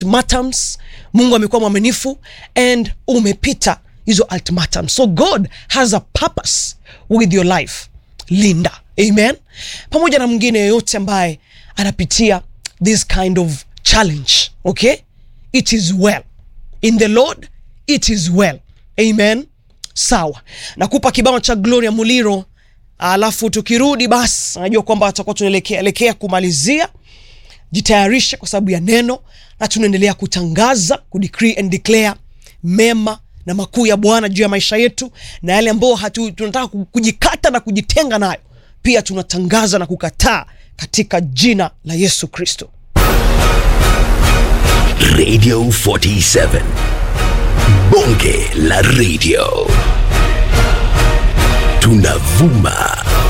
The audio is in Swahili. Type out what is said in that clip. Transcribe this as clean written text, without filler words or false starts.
ultimatums. Mungu amekuwa mwaminifu and umepita hizo ultimatums. So God has a purpose with your life. Linda. Amen. Pamoja na mwingine yote ambaye anapitia this kind of challenge. Okay? It is well. In the Lord, it is well. Amen. Sawa. Nakupa kibao cha Gloria Muliro. Alafu tukirudi basi najua kwamba tutakuwa tunaelekea kumalizia. Jitayarishe kwa sababu ya neno, na tunaendelea kutangaza, kudecree and declare mema na makuu ya Bwana juu ya maisha yetu, na yale ambayo tunataka kujikata na kujitenga nayo pia tunatangaza na kukataa katika jina la Yesu Kristo. Radio 47 Bonge la Radio. Tunavuma.